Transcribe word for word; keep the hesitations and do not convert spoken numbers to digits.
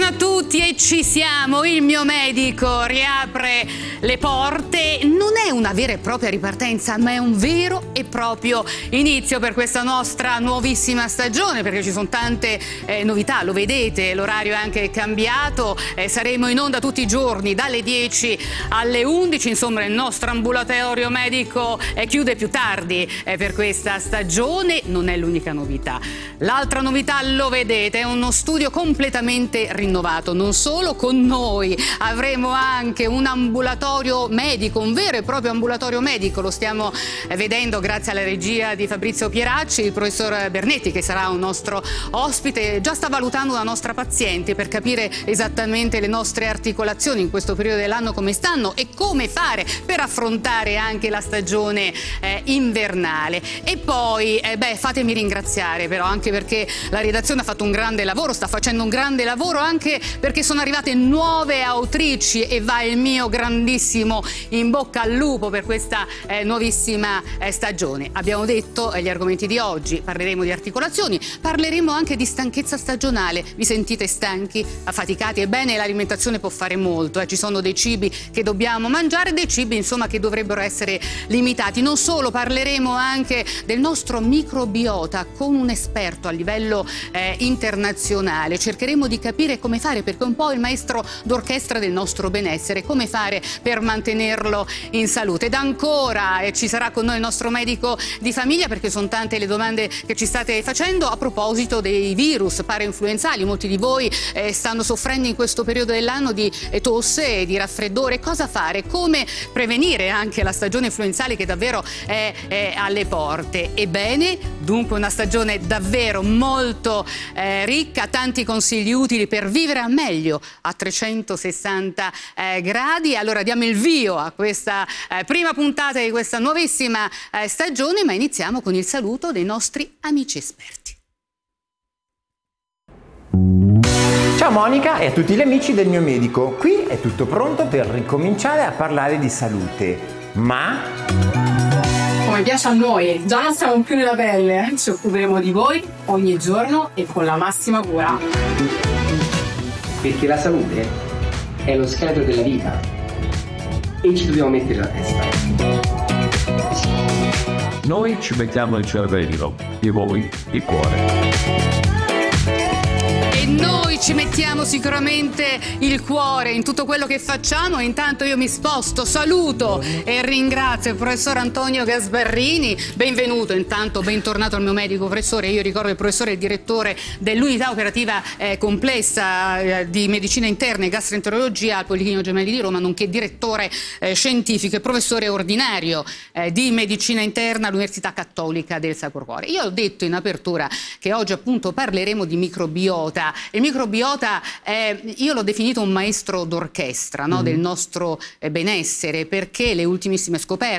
Buongiorno a tutti e ci siamo, il mio medico riapre le porte, non è una vera e propria ripartenza ma è un vero e proprio inizio per questa nostra nuovissima stagione, perché ci sono tante eh, novità, lo vedete, l'orario è anche cambiato, eh, saremo in onda tutti i giorni dalle dieci alle undici, insomma il nostro ambulatorio medico eh, chiude più tardi eh, per questa stagione, non è l'unica novità. L'altra novità, lo vedete, è uno studio completamente rinnovato, non solo con noi, avremo anche un ambulatorio medico, un vero e proprio ambulatorio medico, lo stiamo vedendo grazie alla regia di Fabrizio Pieracci, il professor Bernetti che sarà un nostro ospite, già sta valutando una nostra paziente per capire esattamente le nostre articolazioni in questo periodo dell'anno come stanno e come fare per affrontare anche la stagione eh, invernale. E poi, eh, beh, fatemi ringraziare però anche perché la redazione ha fatto un grande lavoro, sta facendo un grande lavoro anche perché sono arrivate nuove autrici e va il mio grandissimo in bocca al lupo per questa eh, nuovissima eh, stagione. Abbiamo detto eh, gli argomenti di oggi, parleremo di articolazioni, parleremo anche di stanchezza stagionale. Vi sentite stanchi, affaticati? Ebbene, l'alimentazione può fare molto, eh. Ci sono dei cibi che dobbiamo mangiare, dei cibi insomma che dovrebbero essere limitati. Non solo, parleremo anche del nostro microbiota con un esperto a livello eh, internazionale. Cercheremo di capire come fare, perché è un po' il maestro d'orchestra del nostro benessere, come fare per mantenerlo in salute. Ed ancora eh, ci sarà con noi il nostro medico di famiglia, perché sono tante le domande che ci state facendo a proposito dei virus parainfluenzali. Molti di voi eh, stanno soffrendo in questo periodo dell'anno di eh, tosse, di raffreddore. Cosa fare? Come prevenire anche la stagione influenzale che davvero è, è alle porte? Ebbene, dunque una stagione davvero molto eh, ricca, tanti consigli utili per vivere a meglio a trecentosessanta eh, gradi. Allora diamo il vio a questa eh, prima puntata di questa nuovissima eh, stagione, ma iniziamo con il saluto dei nostri amici esperti. Ciao Monica e a tutti gli amici del mio medico, qui è tutto pronto per ricominciare a parlare di salute, ma... come piace a noi, già non siamo più nella pelle, eh? Ci occuperemo di voi ogni giorno e con la massima cura. Perché la salute è lo scheletro della vita e ci dobbiamo mettere la testa. Noi ci mettiamo il cervello e voi il cuore. E noi ci mettiamo sicuramente il cuore in tutto quello che facciamo. Intanto io mi sposto, saluto e ringrazio il professor Antonio Gasbarrini. Benvenuto, intanto bentornato al mio medico professore. Io ricordo il professore è il direttore dell'unità operativa eh, complessa eh, di medicina interna e gastroenterologia al Policlinico Gemelli di Roma, nonché direttore eh, scientifico e professore ordinario eh, di medicina interna all'Università Cattolica del Sacro Cuore. Io ho detto in apertura che oggi appunto parleremo di microbiota. Il microbiota è, io l'ho definito un maestro d'orchestra, no? mm. del nostro eh, benessere, perché le ultimissime scoperte